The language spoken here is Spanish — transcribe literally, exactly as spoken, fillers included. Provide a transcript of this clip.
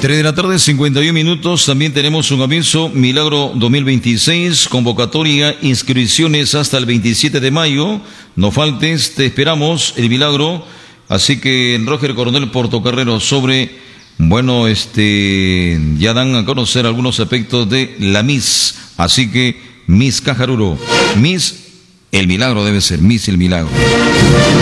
tres de la tarde, cincuenta y un minutos. También tenemos un aviso, Milagro dos mil veintiséis, convocatoria, inscripciones hasta el veintisiete de mayo. No faltes, te esperamos, el Milagro. Así que Roger Coronel Portocarrero sobre, bueno, este, ya dan a conocer algunos aspectos de la Miss. Así que Miss Cajaruro, Miss El Milagro debe ser, Miss El Milagro.